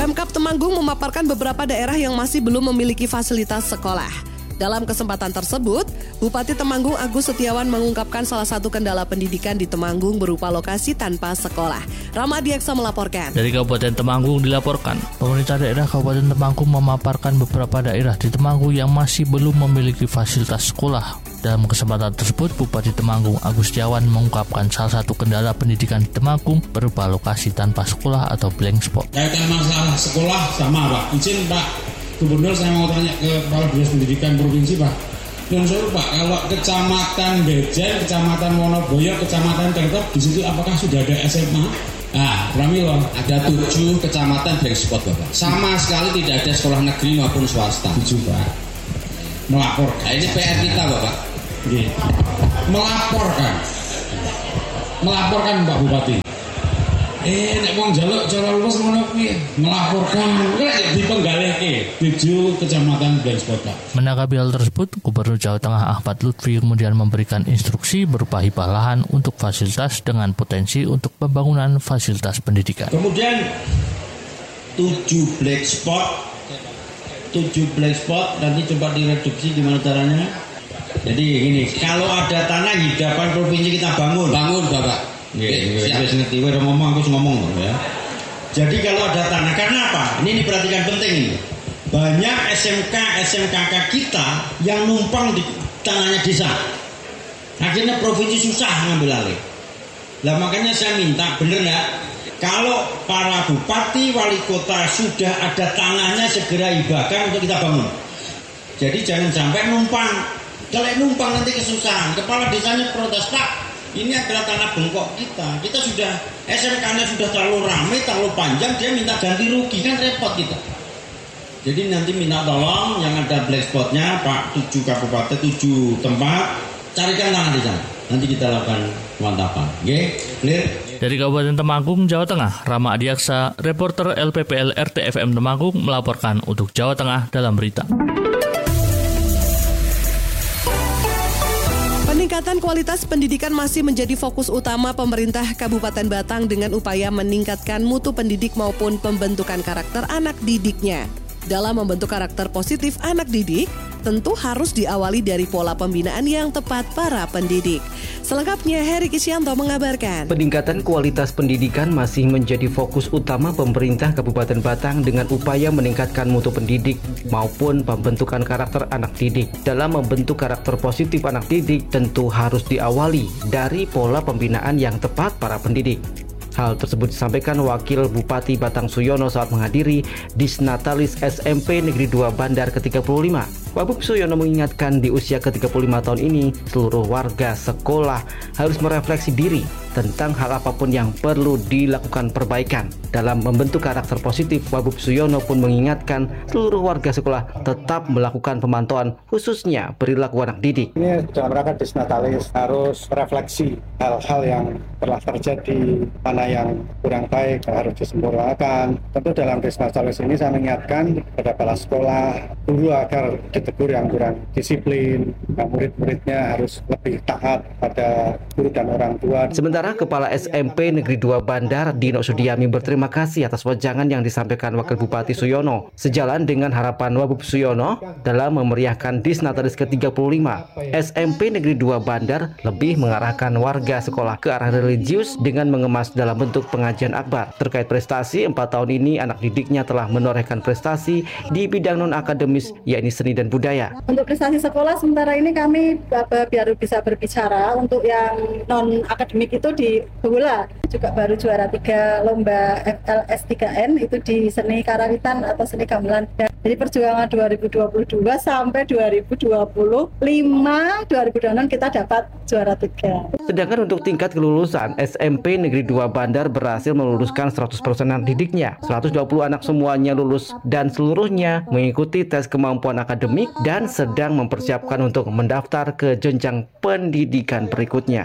Pemkab Temanggung memaparkan beberapa daerah yang masih belum memiliki fasilitas sekolah. Dalam kesempatan tersebut, Bupati Temanggung Agus Setiawan mengungkapkan salah satu kendala pendidikan di Temanggung berupa lokasi tanpa sekolah. Rama Diaksa melaporkan. Dari Kabupaten Temanggung dilaporkan, pemerintah daerah Kabupaten Temanggung memaparkan beberapa daerah di Temanggung yang masih belum memiliki fasilitas sekolah. Dalam kesempatan tersebut, Bupati Temanggung Agus Setiawan mengungkapkan salah satu kendala pendidikan di Temanggung berupa lokasi tanpa sekolah atau blank spot. Kaitan masalah sekolah sama Pak. Izin Pak Gubernur, saya mau tanya ke Kepala Dinas Pendidikan Provinsi Pak. Yang saya Pak, kalau Kecamatan Bejen, Kecamatan Wonoboyo, Kecamatan Tengkop, di situ apakah sudah ada SMA? Nah, Pramilo. Ada 7 kecamatan blank spot Bapak. Sama sekali tidak ada sekolah negeri maupun swasta. 7 Pak. Melaporkan. Nah, ini PR kita Bapak. Melaporkan Pak Bupati. Nek wong njaluk cara luwes ngono kuwi melaporkan nek dipenggalihke 7 kecamatan blank spot Pak. Menanggapi hal tersebut, Gubernur Jawa Tengah Ahmad Lutfi kemudian memberikan instruksi berupa hibah lahan untuk fasilitas dengan potensi untuk pembangunan fasilitas pendidikan. Kemudian 7 blank spot nanti coba direduksi gimana caranya? Jadi gini, kalau ada tanah hidapan provinsi kita bangun Bapak. Ngerti, udah ngomong ya. Jadi kalau ada tanah, karena apa? Ini diperhatikan penting ini. Banyak SMK-SMKK kita yang numpang di tanahnya desa. Akhirnya provinsi susah ngambil alih. Lah makanya saya minta, bener nggak? Kalau para bupati, wali kota sudah ada tanahnya segera hibahkan untuk kita bangun. Jadi jangan sampai numpang. Kalau numpang nanti kesusahan. Kepala desanya protes, Pak. Ini adalah tanah bengkok kita. Kita sudah SMK-nya sudah terlalu ramai, terlalu panjang, dia minta ganti rugi, kan repot kita. Jadi nanti minta tolong yang ada black spotnya Pak, 7 kabupaten, 7 tempat, carikan tanah di sana. Nanti kita lakukan pemantapan. Oke, clear? Dari Kabupaten Temanggung, Jawa Tengah, Rama Adiaksa, reporter LPPL RTFM Temanggung melaporkan untuk Jawa Tengah dalam berita. Peningkatan kualitas pendidikan masih menjadi fokus utama pemerintah Kabupaten Batang dengan upaya meningkatkan mutu pendidik maupun pembentukan karakter anak didiknya. Dalam membentuk karakter positif anak didik, tentu harus diawali dari pola pembinaan yang tepat para pendidik. Selengkapnya, Heri Kisyanto mengabarkan. Peningkatan kualitas pendidikan masih menjadi fokus utama pemerintah Kabupaten Batang dengan upaya meningkatkan mutu pendidik maupun pembentukan karakter anak didik. Dalam membentuk karakter positif anak didik, tentu harus diawali dari pola pembinaan yang tepat para pendidik. Hal tersebut disampaikan Wakil Bupati Batang Suyono saat menghadiri Disnatalis SMP Negeri 2 Bandar ke-35. Wabub Suyono mengingatkan di usia ke-35 tahun ini, seluruh warga sekolah harus merefleksi diri tentang hal apapun yang perlu dilakukan perbaikan. Dalam membentuk karakter positif, Wabub Suyono pun mengingatkan seluruh warga sekolah tetap melakukan pemantauan khususnya perilaku anak didik. Ini dalam rangka Disnatalis harus refleksi hal-hal yang telah terjadi, mana yang kurang baik harus disempurnakan. Tentu dalam Disnatalis ini saya mengingatkan kepada kepala sekolah, guru agar ditegur yang kurang disiplin, murid-muridnya harus lebih taat pada guru dan orang tua. Sementara Kepala SMP Negeri 2 Bandar, Dino Sudiami, berterima kasih atas wejangan yang disampaikan Wakil Bupati Suyono. Sejalan dengan harapan Wabub Suyono dalam memeriahkan Disnatalis ke-35, SMP Negeri 2 Bandar lebih mengarahkan warga sekolah ke arah religius dengan mengemas dalam bentuk pengajian akbar. Terkait prestasi, 4 tahun ini anak didiknya telah menorehkan prestasi di bidang non-akademis, yakni seni dan budaya. Untuk prestasi sekolah sementara ini kami biar bisa berbicara, untuk yang non-akademik itu di bola juga baru juara 3 lomba FLS 3N itu di seni karawitan atau seni gamelan. Jadi perjuangan 2022 sampai 2025 kita dapat juara 3. Sedangkan untuk tingkat kelulusan, SMP Negeri 2 Bandar berhasil meluluskan 100% anak didiknya. 120 anak semuanya lulus dan seluruhnya mengikuti tes kemampuan akademik dan sedang mempersiapkan untuk mendaftar ke jenjang pendidikan berikutnya.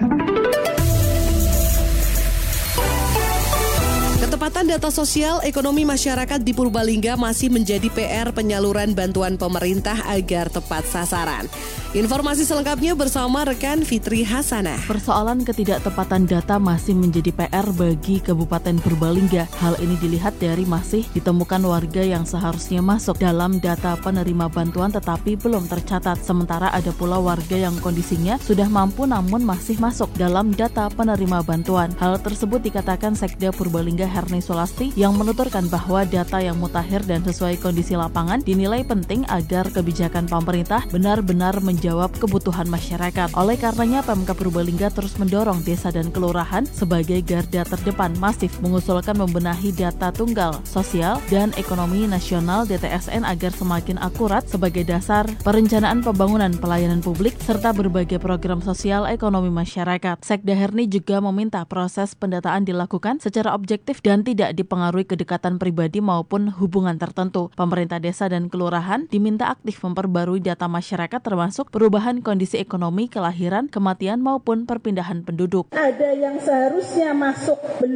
Ketepatan data sosial ekonomi masyarakat di Purbalingga masih menjadi PR penyaluran bantuan pemerintah agar tepat sasaran. Informasi selengkapnya bersama rekan Fitri Hasanah. Persoalan ketidaktepatan data masih menjadi PR bagi Kabupaten Purbalingga. Hal ini dilihat dari masih ditemukan warga yang seharusnya masuk dalam data penerima bantuan tetapi belum tercatat. Sementara ada pula warga yang kondisinya sudah mampu namun masih masuk dalam data penerima bantuan. Hal tersebut dikatakan Sekda Purbalingga Herni Sulasti yang menuturkan bahwa data yang mutakhir dan sesuai kondisi lapangan dinilai penting agar kebijakan pemerintah benar-benar menjawab kebutuhan masyarakat. Oleh karenanya Pemkab Purbalingga terus mendorong desa dan kelurahan sebagai garda terdepan masif mengusulkan membenahi data tunggal, sosial, dan ekonomi nasional DTSN agar semakin akurat sebagai dasar perencanaan pembangunan pelayanan publik serta berbagai program sosial ekonomi masyarakat. Sekda Herni juga meminta proses pendataan dilakukan secara objektif dan tidak dipengaruhi kedekatan pribadi maupun hubungan tertentu. Pemerintah desa dan kelurahan diminta aktif memperbarui data masyarakat termasuk perubahan kondisi ekonomi, kelahiran, kematian maupun perpindahan penduduk. Ada yang seharusnya masuk